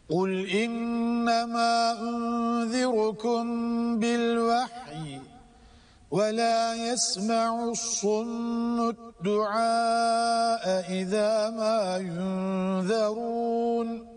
قل إنما أنذركم بالوحي ولا يسمع الصم الدعاء إذا ما ينذرون